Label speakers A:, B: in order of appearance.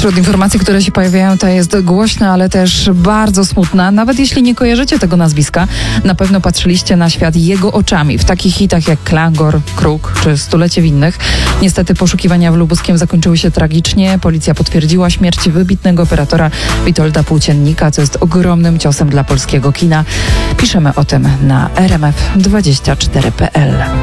A: Wśród informacji, które się pojawiają, ta jest głośna, ale też bardzo smutna. Nawet jeśli nie kojarzycie tego nazwiska, na pewno patrzyliście na świat jego oczami. W takich hitach jak Klangor, Kruk czy Stulecie Winnych. Niestety poszukiwania w Lubuskiem zakończyły się tragicznie. Policja potwierdziła śmierć wybitnego operatora Witolda Płóciennika, co jest ogromnym ciosem dla polskiego kina. Piszemy o tym na rmf24.pl.